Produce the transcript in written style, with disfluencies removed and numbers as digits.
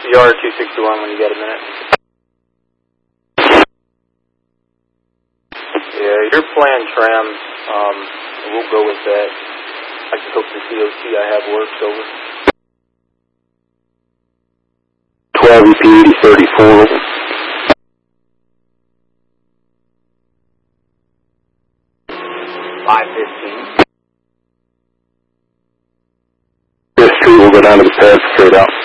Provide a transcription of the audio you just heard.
SCR 261 when you got a minute. Yeah, your plan tram, we'll go with that. I just hope the COT I have works over. 12 EP 8034. 515. This tree will go down to the pad straight out.